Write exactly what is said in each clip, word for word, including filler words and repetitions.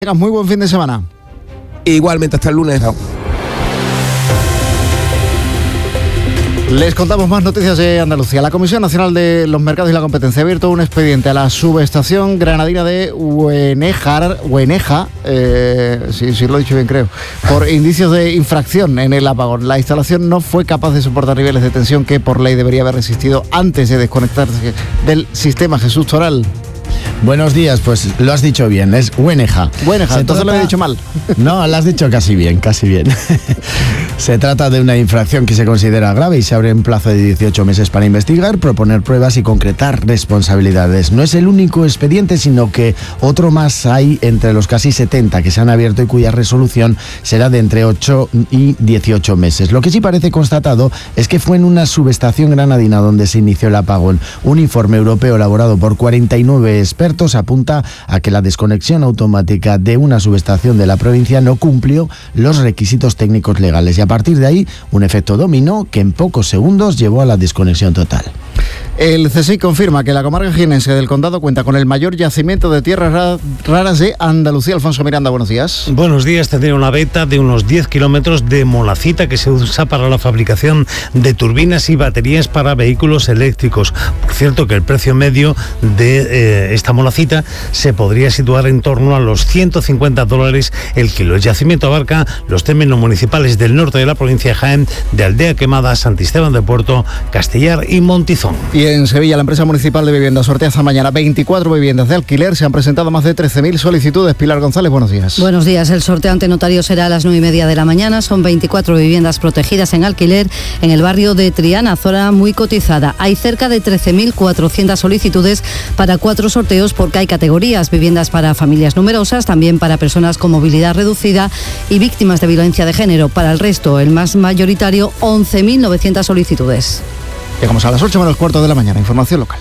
Tengas muy buen fin de semana. Igualmente, hasta el lunes. Les contamos más noticias de Andalucía. La Comisión Nacional de los Mercados y la Competencia ha abierto un expediente a la subestación granadina de Huenejar, Hueneja, eh, sí, sí lo he dicho bien creo, por indicios de infracción en el apagón. La instalación no fue capaz de soportar niveles de tensión que por ley debería haber resistido antes de desconectarse del sistema. Jesús Toral. Buenos días, pues lo has dicho bien, es Hueneja. Hueneja, Se entonces trata... lo he dicho mal. No, lo has dicho casi bien, casi bien. Se trata de una infracción que se considera grave y se abre en plazo de dieciocho meses para investigar, proponer pruebas y concretar responsabilidades. No es el único expediente, sino que otro más hay entre los casi setenta que se han abierto y cuya resolución será de entre ocho y dieciocho meses. Lo que sí parece constatado es que fue en una subestación granadina donde se inició el apagón. Un informe europeo elaborado por cuarenta y nueve expertos apunta a que la desconexión automática de una subestación de la provincia no cumplió los requisitos técnicos legales y a partir de ahí un efecto dominó que en pocos segundos llevó a la desconexión total. El C S I confirma que la comarca jienense del Condado cuenta con el mayor yacimiento de tierras raras de Andalucía. Alfonso Miranda, buenos días. Buenos días. Tendría una veta de unos diez kilómetros de monacita que se usa para la fabricación de turbinas y baterías para vehículos eléctricos. Por cierto, que el precio medio de eh, esta monacita se podría situar en torno a los ciento cincuenta dólares el kilo. El yacimiento abarca los términos municipales del norte de la provincia de Jaén, de Aldea Quemada, Santisteban de Puerto, Castellar y Montizón. Y en Sevilla, la empresa municipal de viviendas sortea esta mañana veinticuatro viviendas de alquiler. Se han presentado más de trece mil solicitudes. Pilar González, buenos días. Buenos días. El sorteo ante notario será a las nueve y media de la mañana. Son veinticuatro viviendas protegidas en alquiler en el barrio de Triana, zona muy cotizada. Hay cerca de trece mil cuatrocientas solicitudes para cuatro sorteos porque hay categorías: viviendas para familias numerosas, también para personas con movilidad reducida y víctimas de violencia de género. Para el resto, el más mayoritario, once mil novecientas solicitudes. Llegamos a las ocho menos cuarto de la mañana. Información local.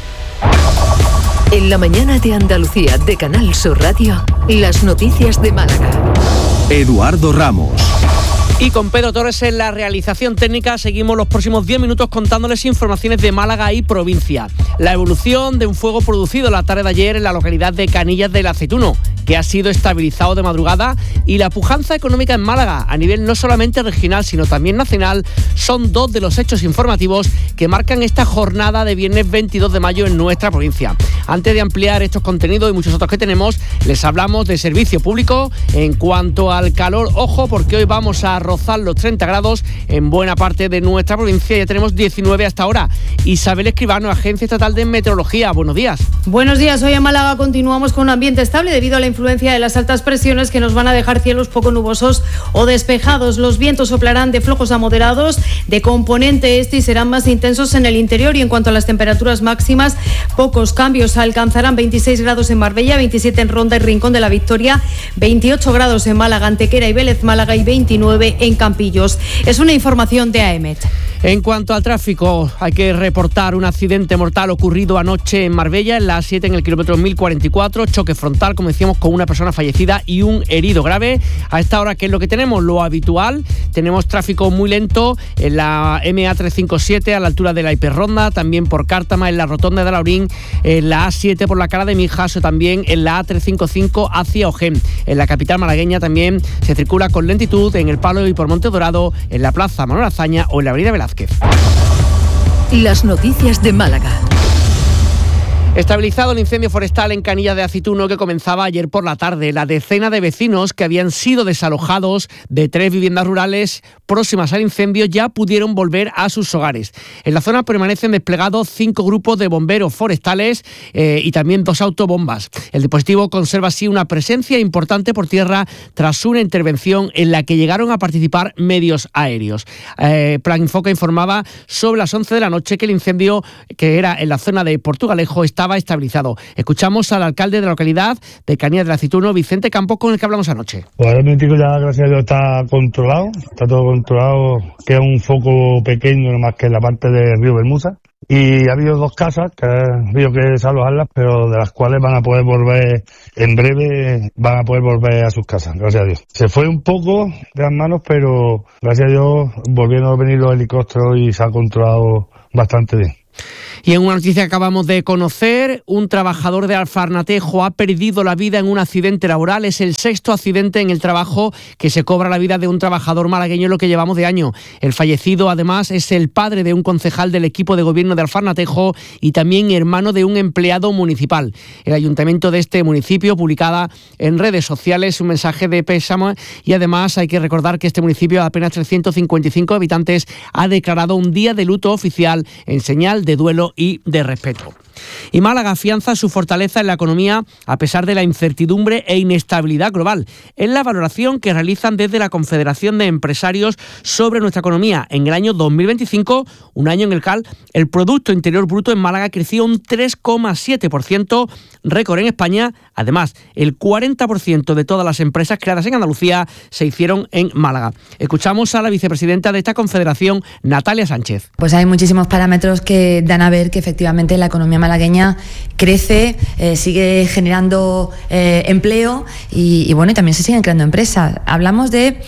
En la mañana de Andalucía de Canal Sur Radio, las noticias de Málaga. Eduardo Ramos. Y con Pedro Torres en la realización técnica seguimos los próximos diez minutos contándoles informaciones de Málaga y provincia. La evolución de un fuego producido la tarde de ayer en la localidad de Canillas del Aceituno, que ha sido estabilizado de madrugada, y la pujanza económica en Málaga, a nivel no solamente regional sino también nacional, son dos de los hechos informativos que marcan esta jornada de viernes veintidós de mayo en nuestra provincia. Antes de ampliar estos contenidos y muchos otros que tenemos, les hablamos de servicio público. En cuanto al calor, ojo, porque hoy vamos a rozar los treinta grados en buena parte de nuestra provincia. Ya tenemos diecinueve hasta ahora. Isabel Escribano, Agencia Estatal de Meteorología, buenos días. Buenos días. Hoy en Málaga continuamos con un ambiente estable debido a la influencia de las altas presiones que nos van a dejar cielos poco nubosos o despejados. Los vientos soplarán de flojos a moderados, de componente este, y serán más intensos en el interior. Y en cuanto a las temperaturas máximas, pocos cambios. Alcanzarán veintiséis grados en Marbella, veintisiete en Ronda y Rincón de la Victoria, veintiocho grados en Málaga, Antequera y Vélez Málaga y veintinueve en Campillos. Es una información de A E M E T. En cuanto al tráfico, hay que reportar un accidente mortal ocurrido anoche en Marbella, en la A siete, en el kilómetro mil cuarenta y cuatro, choque frontal, como decíamos, con una persona fallecida y un herido grave. A esta hora, ¿qué es lo que tenemos? Lo habitual, tenemos tráfico muy lento en la M A trescientos cincuenta y siete a la altura de la Hiperronda, también por Cártama, en la rotonda de Laurín, en la A siete por la Cala de Mijas o también en la A trescientos cincuenta y cinco hacia Ojén. En la capital malagueña también se circula con lentitud en el Palo y por Monte Dorado, en la Plaza Manuel Azaña o en la Avenida Velázquez. Las noticias de Málaga. Estabilizado el incendio forestal en Canillas de Aceituno que comenzaba ayer por la tarde. La decena de vecinos que habían sido desalojados de tres viviendas rurales próximas al incendio ya pudieron volver a sus hogares. En la zona permanecen desplegados cinco grupos de bomberos forestales eh, y también dos autobombas. El dispositivo conserva así una presencia importante por tierra tras una intervención en la que llegaron a participar medios aéreos. Eh, Plan Infoca informaba sobre las once de la noche que el incendio, que era en la zona de Portugalejo, estaba estabilizado. Escuchamos al alcalde de la localidad de Canillas del Aceituno, Vicente Campos, con el que hablamos anoche. Pues ahora mismo ya, gracias a Dios, está controlado, está todo controlado, queda un foco pequeño nomás que en la parte del río Bermuza, y ha habido dos casas que ha habido que desalojarlas, pero de las cuales van a poder volver en breve, van a poder volver a sus casas, gracias a Dios. Se fue un poco de las manos, pero gracias a Dios volvieron a venir los helicópteros y se ha controlado bastante bien. Y en una noticia que acabamos de conocer, un trabajador de Alfarnatejo ha perdido la vida en un accidente laboral. Es el sexto accidente en el trabajo que se cobra la vida de un trabajador malagueño en lo que llevamos de año. El fallecido, además, es el padre de un concejal del equipo de gobierno de Alfarnatejo y también hermano de un empleado municipal. El ayuntamiento de este municipio publicaba en redes sociales un mensaje de pésame y además hay que recordar que este municipio de apenas trescientos cincuenta y cinco habitantes ha declarado un día de luto oficial en señal de duelo y de respeto. Y Málaga afianza su fortaleza en la economía a pesar de la incertidumbre e inestabilidad global. Es la valoración que realizan desde la Confederación de Empresarios sobre nuestra economía. En el año dos mil veinticinco, un año en el cual el Producto Interior Bruto en Málaga creció un tres coma siete por ciento, récord en España. Además, el cuarenta por ciento de todas las empresas creadas en Andalucía se hicieron en Málaga. Escuchamos a la vicepresidenta de esta confederación, Natalia Sánchez. Pues hay muchísimos parámetros que dan a ver que efectivamente la economía malagueña crece, eh, sigue generando eh, empleo y, y bueno, y también se siguen creando empresas. Hablamos de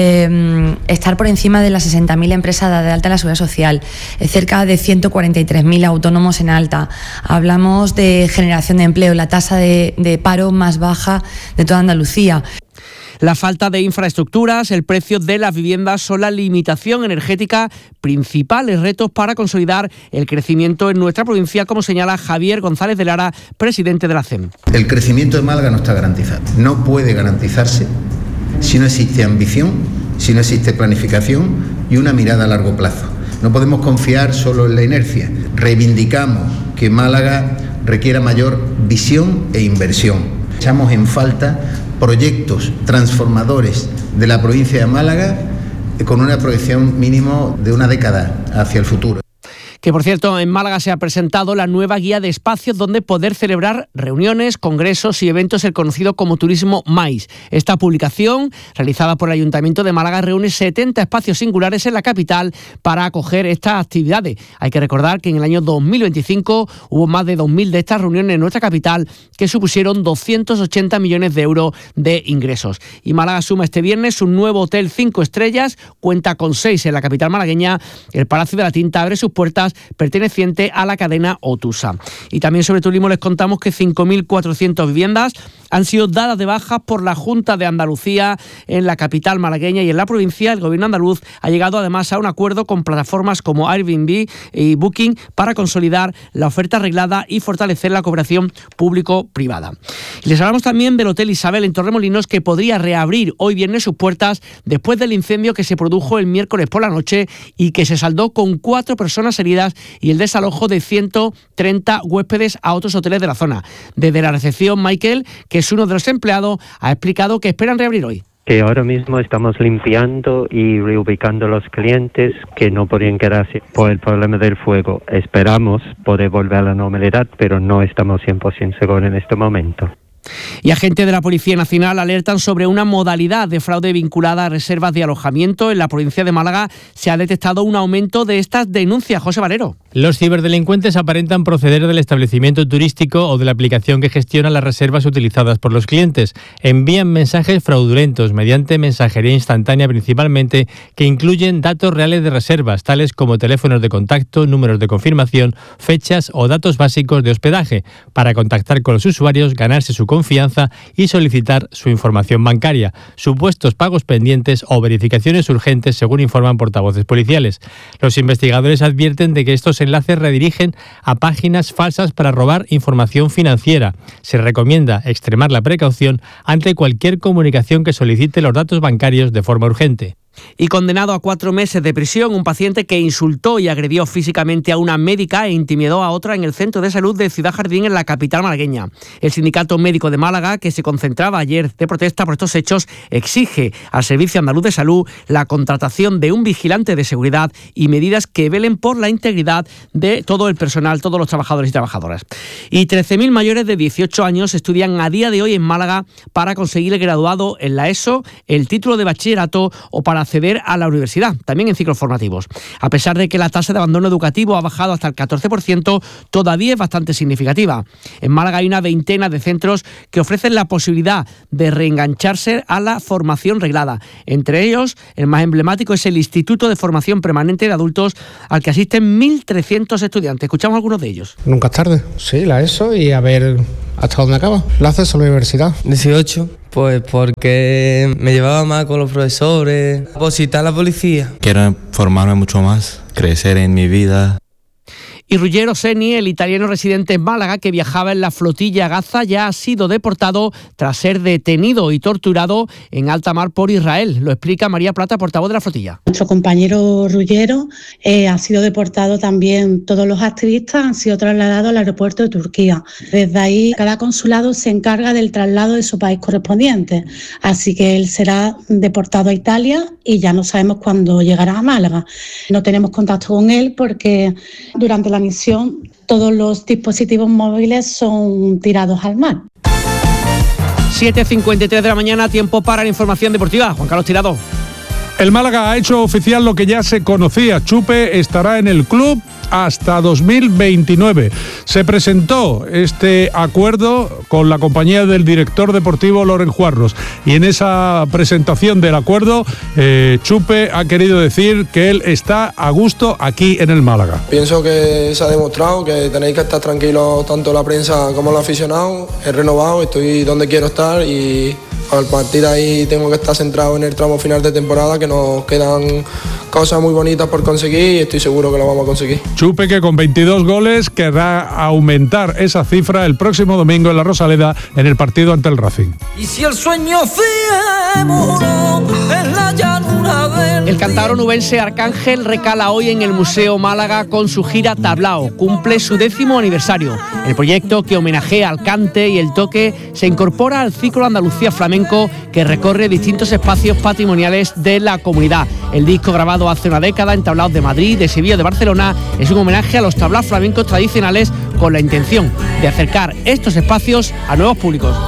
eh, estar por encima de las sesenta mil empresas de alta en la seguridad social, eh, cerca de ciento cuarenta y tres mil autónomos en alta. Hablamos de generación de empleo, la tasa de, de paro más baja de toda Andalucía. La falta de infraestructuras, el precio de las viviendas son la limitación energética principales retos para consolidar el crecimiento en nuestra provincia, como señala Javier González de Lara, presidente de la C E M. El crecimiento de Málaga no está garantizado. No puede garantizarse si no existe ambición, si no existe planificación y una mirada a largo plazo. No podemos confiar solo en la inercia. Reivindicamos que Málaga requiera mayor visión e inversión. Echamos en falta proyectos transformadores de la provincia de Málaga con una proyección mínimo de una década hacia el futuro. Que, por cierto, en Málaga se ha presentado la nueva guía de espacios donde poder celebrar reuniones, congresos y eventos, el conocido como Turismo Mais. Esta publicación, realizada por el Ayuntamiento de Málaga, reúne setenta espacios singulares en la capital para acoger estas actividades. Hay que recordar que en el año dos mil veinticinco hubo más de dos mil de estas reuniones en nuestra capital que supusieron doscientos ochenta millones de euros de ingresos. Y Málaga suma este viernes un nuevo hotel cinco estrellas, cuenta con seis en la capital malagueña. El Palacio de la Tinta abre sus puertas, perteneciente a la cadena Otusa. Y también sobre turismo les contamos que cinco mil cuatrocientas viviendas han sido dadas de baja por la Junta de Andalucía en la capital malagueña y en la provincia. El gobierno andaluz ha llegado además a un acuerdo con plataformas como Airbnb y Booking para consolidar la oferta arreglada y fortalecer la cooperación público-privada. Y les hablamos también del Hotel Isabel en Torremolinos, que podría reabrir hoy viernes sus puertas después del incendio que se produjo el miércoles por la noche y que se saldó con cuatro personas heridas y el desalojo de ciento treinta huéspedes a otros hoteles de la zona. Desde la recepción, Michael, que es uno de los empleados, ha explicado que esperan reabrir hoy. Que ahora mismo estamos limpiando y reubicando los clientes que no podían quedarse por el problema del fuego. Esperamos poder volver a la normalidad, pero no estamos cien por ciento seguros en este momento. Y agentes de la Policía Nacional alertan sobre una modalidad de fraude vinculada a reservas de alojamiento. En la provincia de Málaga se ha detectado un aumento de estas denuncias. José Valero. Los ciberdelincuentes aparentan proceder del establecimiento turístico o de la aplicación que gestiona las reservas utilizadas por los clientes. Envían mensajes fraudulentos mediante mensajería instantánea principalmente, que incluyen datos reales de reservas, tales como teléfonos de contacto, números de confirmación, fechas o datos básicos de hospedaje, para contactar con los usuarios, ganarse su confianza y solicitar su información bancaria, supuestos pagos pendientes o verificaciones urgentes, según informan portavoces policiales. Los investigadores advierten de que estos enlaces redirigen a páginas falsas para robar información financiera. Se recomienda extremar la precaución ante cualquier comunicación que solicite los datos bancarios de forma urgente. Y condenado a cuatro meses de prisión, un paciente que insultó y agredió físicamente a una médica e intimidó a otra en el centro de salud de Ciudad Jardín, en la capital malagueña. El Sindicato Médico de Málaga, que se concentraba ayer de protesta por estos hechos, exige al Servicio Andaluz de Salud la contratación de un vigilante de seguridad y medidas que velen por la integridad de todo el personal, todos los trabajadores y trabajadoras. Y trece mil mayores de dieciocho años estudian a día de hoy en Málaga para conseguir el graduado en la ESO, el título de bachillerato o para acceder a la universidad, también en ciclos formativos. A pesar de que la tasa de abandono educativo ha bajado hasta el catorce por ciento, todavía es bastante significativa. En Málaga hay una veintena de centros que ofrecen la posibilidad de reengancharse a la formación reglada. Entre ellos, el más emblemático es el Instituto de Formación Permanente de Adultos, al que asisten mil trescientos estudiantes. Escuchamos algunos de ellos. Nunca es tarde. Sí, la ESO y a ver hasta dónde acaba. ¿La haces a la universidad? dieciocho, pues porque me llevaba más con los profesores, opositar a la policía. Quiero formarme mucho más, crecer en mi vida. Y Ruggero Seni, el italiano residente en Málaga que viajaba en la flotilla Gaza, ya ha sido deportado tras ser detenido y torturado en alta mar por Israel. Lo explica María Plata, portavoz de la flotilla. Nuestro compañero Ruggero eh, ha sido deportado también. Todos los activistas han sido trasladados al aeropuerto de Turquía. Desde ahí, cada consulado se encarga del traslado de su país correspondiente. Así que él será deportado a Italia y ya no sabemos cuándo llegará a Málaga. No tenemos contacto con él porque durante la misión todos los dispositivos móviles son tirados al mar. siete cincuenta y tres de la mañana, tiempo para la información deportiva. Juan Carlos Tirado. El Málaga ha hecho oficial lo que ya se conocía. Chupe estará en el club hasta dos mil veintinueve. Se presentó este acuerdo con la compañía del director deportivo Loren Juarros y en esa presentación del acuerdo eh, Chupe ha querido decir que él está a gusto aquí en el Málaga. Pienso que se ha demostrado que tenéis que estar tranquilos tanto la prensa como los aficionados. He renovado, estoy donde quiero estar y a partir de ahí tengo que estar centrado en el tramo final de temporada, que nos quedan cosas muy bonitas por conseguir y estoy seguro que lo vamos a conseguir. Chupe, que con veintidós goles querrá aumentar esa cifra el próximo domingo en la Rosaleda en el partido ante el Racing. Y si el sueño en la llanura del... El cantador nubense Arcángel recala hoy en el Museo Málaga con su gira Tablao. Cumple su décimo aniversario. El proyecto, que homenajea al cante y el toque, se incorpora al ciclo Andalucía Flamenco, que recorre distintos espacios patrimoniales de la comunidad. El disco, grabado hace una década en tablaos de Madrid, de Sevilla, de Barcelona, es un homenaje a los tablaos flamencos tradicionales con la intención de acercar estos espacios a nuevos públicos.